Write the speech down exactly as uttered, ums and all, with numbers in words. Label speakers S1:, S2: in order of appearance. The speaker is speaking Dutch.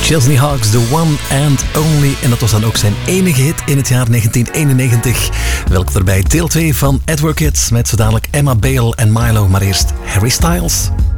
S1: Chesney Hawks, The One and Only. En dat was dan ook zijn enige hit in het jaar negentien eenennegentig. Welkom erbij, deel twee van Edward Kids met zo dadelijk Emma Bale en Milo. Maar eerst Harry Styles.